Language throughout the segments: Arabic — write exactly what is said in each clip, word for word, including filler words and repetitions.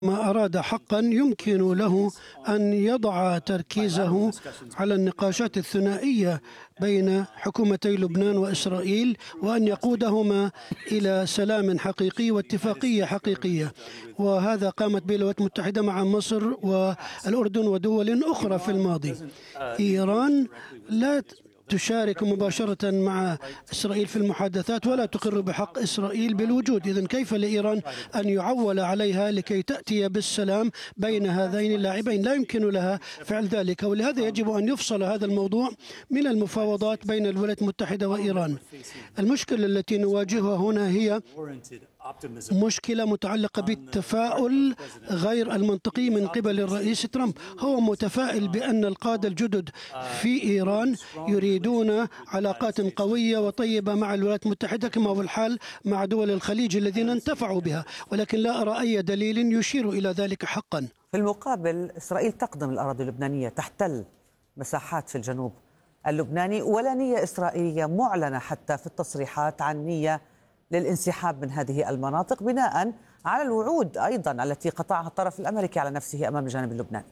ما أراد حقا يمكن له أن يضع تركيزه على النقاشات الثنائية بين حكومتي لبنان وإسرائيل، وأن يقودهما إلى سلام حقيقي واتفاقية حقيقية. وهذا قامت به الولايات المتحدة مع مصر والأردن ودول أخرى في الماضي. إيران لا تشارك مباشرة مع إسرائيل في المحادثات ولا تقر بحق إسرائيل بالوجود. إذن كيف لإيران أن يعول عليها لكي تأتي بالسلام بين هذين اللاعبين؟ لا يمكن لها فعل ذلك، ولهذا يجب أن يفصل هذا الموضوع من المفاوضات بين الولايات المتحدة وإيران. المشكلة التي نواجهها هنا هي مشكلة متعلقة بالتفاؤل غير المنطقي من قبل الرئيس ترامب. هو متفائل بأن القادة الجدد في إيران يريدون علاقات قوية وطيبة مع الولايات المتحدة كما هو الحال مع دول الخليج الذين انتفعوا بها، ولكن لا أرى أي دليل يشير إلى ذلك حقا. في المقابل إسرائيل تقدم الأراضي اللبنانية، تحتل مساحات في الجنوب اللبناني، ولا نية إسرائيلية معلنة حتى في التصريحات عن نية للانسحاب من هذه المناطق بناء على الوعود أيضا التي قطعها الطرف الأمريكي على نفسه أمام الجانب اللبناني.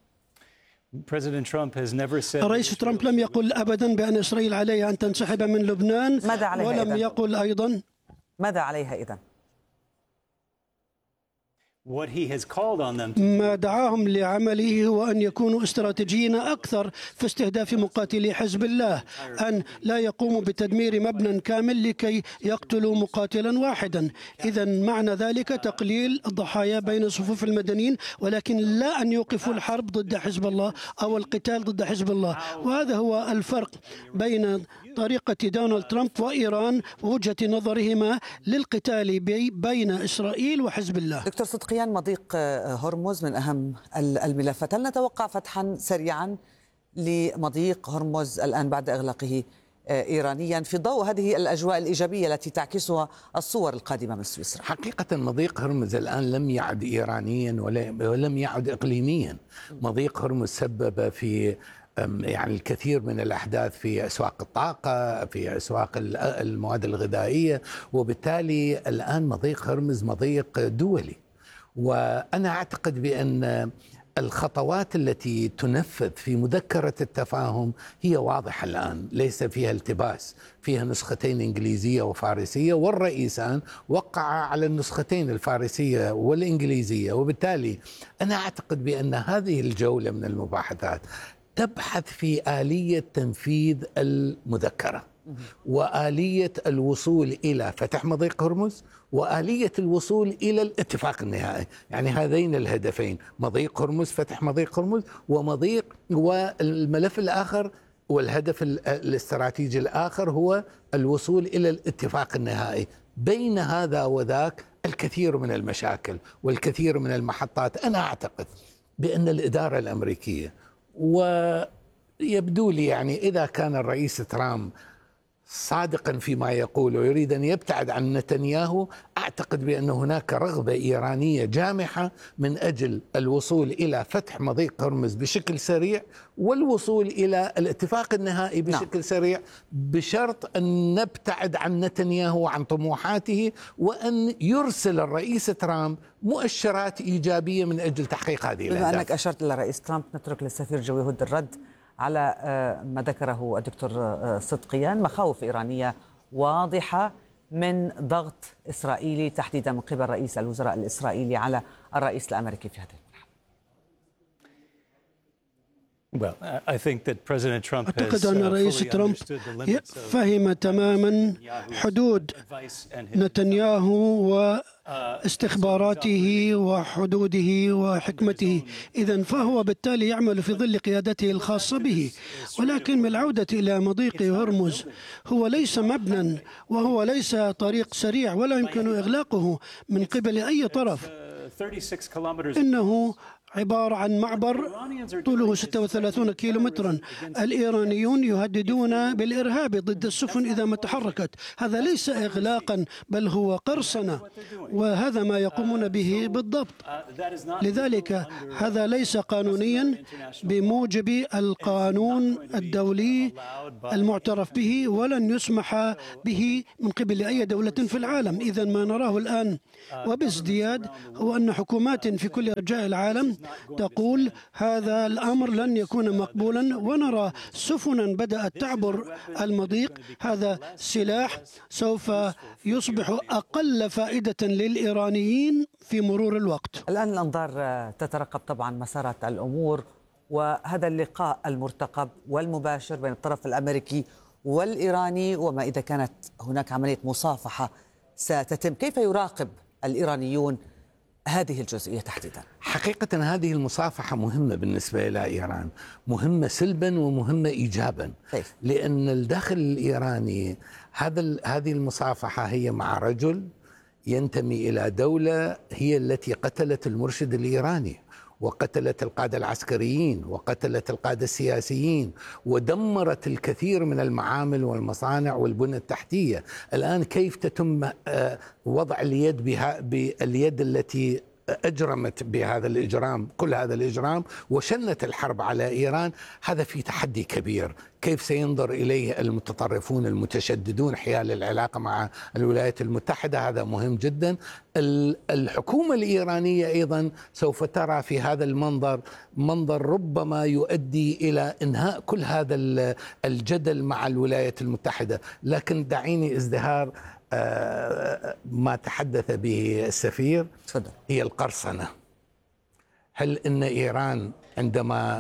الرئيس ترامب لم يقل أبدا بأن إسرائيل عليها أن تنسحب من لبنان. ماذا عليها ولم إذن؟ يقل أيضا ماذا عليها إذن؟ ما دعاهم لعمله هو أن يكونوا استراتيجيين أكثر في استهداف مقاتلي حزب الله، أن لا يقوموا بتدمير مبنى كامل لكي يقتلوا مقاتلا واحدا. إذا معنى ذلك تقليل الضحايا بين صفوف المدنيين، ولكن لا أن يوقفوا الحرب ضد حزب الله أو القتال ضد حزب الله. وهذا هو الفرق بين طريقة دونالد ترامب وإيران ووجهة نظرهما للقتال بين إسرائيل وحزب الله. دكتور صدقيان، مضيق هرمز من أهم الملفات، هل نتوقع فتحا سريعا لمضيق هرمز الآن بعد إغلاقه إيرانيا في ضوء هذه الأجواء الإيجابية التي تعكسها الصور القادمة من سويسرا؟ حقيقة مضيق هرمز الآن لم يعد إيرانيا ولم يعد إقليميا. مضيق هرمز سبب في يعني الكثير من الأحداث في أسواق الطاقة، في أسواق المواد الغذائية، وبالتالي الآن مضيق هرمز مضيق دولي. وأنا أعتقد بأن الخطوات التي تنفذ في مذكرة التفاهم هي واضحة الآن، ليس فيها التباس، فيها نسختين إنجليزية وفارسية، والرئيسان وقعا على النسختين الفارسية والإنجليزية. وبالتالي أنا أعتقد بأن هذه الجولة من المباحثات تبحث في آلية تنفيذ المذكرة وآلية الوصول إلى فتح مضيق هرمز وآلية الوصول إلى الاتفاق النهائي. يعني هذين الهدفين، مضيق هرمز، فتح مضيق هرمز، ومضيق والملف الآخر والهدف الاستراتيجي الآخر هو الوصول إلى الاتفاق النهائي. بين هذا وذاك الكثير من المشاكل والكثير من المحطات. أنا أعتقد بأن الإدارة الأمريكية، ويبدو لي يعني إذا كان الرئيس ترامب صادقا فيما يقول ويريد أن يبتعد عن نتنياهو، أعتقد بأن هناك رغبة إيرانية جامحة من أجل الوصول إلى فتح مضيق هرمز بشكل سريع والوصول إلى الاتفاق النهائي بشكل نعم. سريع، بشرط أن نبتعد عن نتنياهو وعن طموحاته، وأن يرسل الرئيس ترامب مؤشرات إيجابية من أجل تحقيق هذه الأهداف. بما أنك أشرت إلى الرئيس ترامب، نترك للسفير جوي هود الرد على ما ذكره الدكتور صدقيان. مخاوف إيرانية واضحة من ضغط إسرائيلي تحديدا من قبل رئيس الوزراء الإسرائيلي على الرئيس الأمريكي في هذه المرحلة. أعتقد أن الرئيس ترامب فهم تماما حدود نتنياهو واستخباراته وحدوده وحكمته، إذن فهو بالتالي يعمل في ظل قيادته الخاصة به. ولكن من العودة إلى مضيق هرمز، هو ليس مبنى وهو ليس طريق سريع ولا يمكن إغلاقه من قبل أي طرف. إنه عبارة عن معبر طوله ستة وثلاثين كيلومترا. الإيرانيون يهددون بالإرهاب ضد السفن إذا ما تحركت. هذا ليس إغلاقا بل هو قرصنة، وهذا ما يقومون به بالضبط. لذلك هذا ليس قانونيا بموجب القانون الدولي المعترف به، ولن يسمح به من قبل أي دولة في العالم. إذا ما نراه الآن وبازدياد هو أن حكومات في كل أرجاء العالم تقول هذا الأمر لن يكون مقبولا، ونرى سفنا بدأت تعبر المضيق. هذا سلاح سوف يصبح أقل فائدة للإيرانيين في مرور الوقت. الآن الأنظار تترقب طبعا مسارات الأمور، وهذا اللقاء المرتقب والمباشر بين الطرف الأمريكي والإيراني، وما إذا كانت هناك عملية مصافحة ستتم. كيف يراقب الإيرانيون هذه الجزئية تحديدا؟ حقيقة هذه المصافحة مهمة بالنسبة إلى إيران، مهمة سلبا ومهمة إيجابا. كيف؟ لأن الداخل الإيراني هذا هذه المصافحة هي مع رجل ينتمي إلى دولة هي التي قتلت المرشد الإيراني، وقتلت القادة العسكريين، وقتلت القادة السياسيين، ودمرت الكثير من المعامل والمصانع والبنى التحتية. الآن كيف تتم وضع اليد بها باليد التي أجرمت بهذا الإجرام، كل هذا الإجرام، وشنت الحرب على إيران؟ هذا في تحدي كبير. كيف سينظر إليه المتطرفون المتشددون حيال العلاقة مع الولايات المتحدة؟ هذا مهم جدا. الحكومة الإيرانية أيضا سوف ترى في هذا المنظر منظر ربما يؤدي إلى إنهاء كل هذا الجدل مع الولايات المتحدة. لكن دعيني ازدهار ما تحدث به السفير، هي القرصنة. هل إن إيران عندما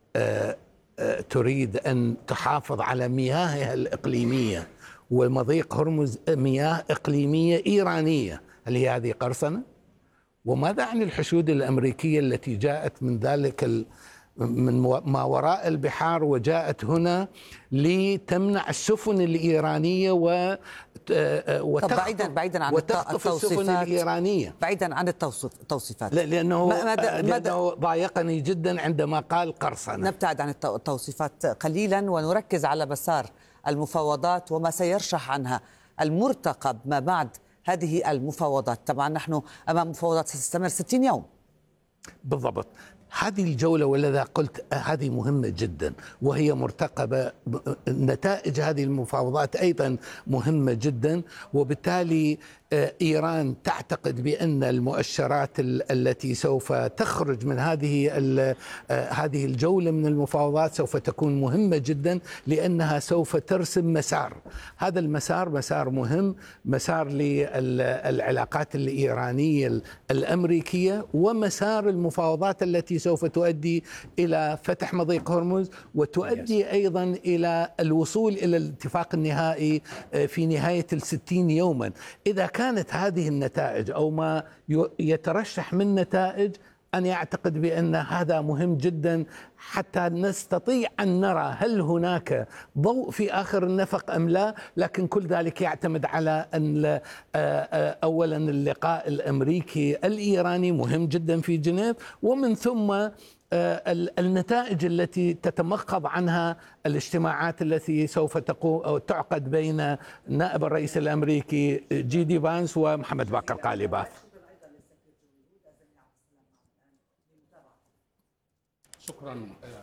تريد أن تحافظ على مياهها الإقليمية ومضيق هرمز مياه إقليمية إيرانية، هل هي هذه قرصنة؟ وماذا عن الحشود الأمريكية التي جاءت من ذلك ال من ما وراء البحار وجاءت هنا لتمنع السفن الإيرانية و وتخطف بعيدا بعيدا عن السفن الإيرانية، بعيدا عن التوصيفات، لأنه لأنه ضايقني جدا عندما قال قرصنة. نبتعد عن التوصيفات قليلا ونركز على مسار المفاوضات وما سيرشح عنها المرتقب ما بعد هذه المفاوضات. طبعا نحن أمام مفاوضات ستستمر ستين يوم بالضبط. هذه الجولة ولذا قلت هذه مهمة جدا وهي مرتقبة. نتائج هذه المفاوضات أيضا مهمة جدا، وبالتالي إيران تعتقد بأن المؤشرات التي سوف تخرج من هذه هذه الجولة من المفاوضات سوف تكون مهمة جدا، لأنها سوف ترسم مسار. هذا المسار مسار مهم، مسار للعلاقات الإيرانية الأمريكية، ومسار المفاوضات التي سوف تؤدي إلى فتح مضيق هرمز، وتؤدي أيضا إلى الوصول إلى الاتفاق النهائي في نهاية الستين يوما. إذا كانت هذه النتائج أو ما يترشح من نتائج، أنا أعتقد بأن هذا مهم جدا حتى نستطيع أن نرى هل هناك ضوء في آخر النفق أم لا. لكن كل ذلك يعتمد على أن أولا اللقاء الأمريكي الإيراني مهم جدا في جنيف، ومن ثم النتائج التي تتمخض عنها الاجتماعات التي سوف تقوم أو تعقد بين نائب الرئيس الأمريكي جي دي فانس ومحمد باقر قالباف. شكرا.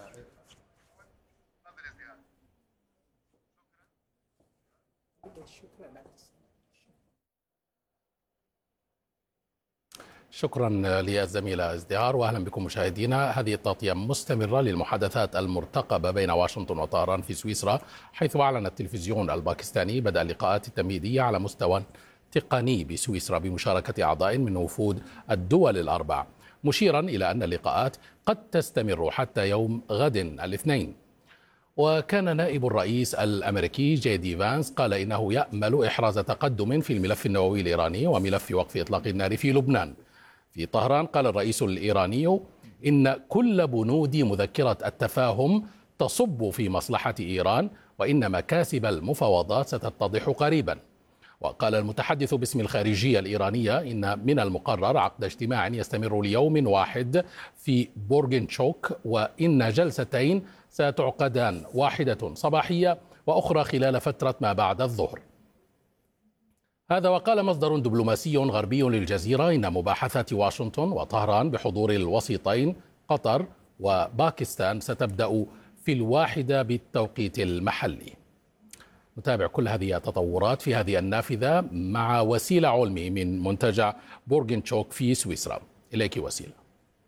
شكرا للزميلة ازدهار، واهلا بكم مشاهدينا. هذه التغطية مستمرة للمحادثات المرتقبة بين واشنطن وطهران في سويسرا، حيث أعلن التلفزيون الباكستاني بدء اللقاءات التمهيدية على مستوى تقني بسويسرا بمشاركة أعضاء من وفود الدول الأربع، مشيرا إلى أن اللقاءات قد تستمر حتى يوم غد الاثنين. وكان نائب الرئيس الأمريكي جي دي فانس قال إنه يأمل إحراز تقدم في الملف النووي الإيراني وملف وقف إطلاق النار في لبنان. في طهران قال الرئيس الإيراني إن كل بنود مذكرة التفاهم تصب في مصلحة إيران، وإن مكاسب المفاوضات ستتضح قريبا. وقال المتحدث باسم الخارجية الإيرانية إن من المقرر عقد اجتماع يستمر ليوم واحد في بورغنتشوك، وإن جلستين ستعقدان، واحدة صباحية وأخرى خلال فترة ما بعد الظهر. هذا وقال مصدر دبلوماسي غربي للجزيرة إن مباحثات واشنطن وطهران بحضور الوسيطين قطر وباكستان ستبدأ في الواحدة بالتوقيت المحلي. نتابع كل هذه التطورات في هذه النافذة مع وسيلة علمي من منتجع بورغنتشوك في سويسرا. إليك وسيلة.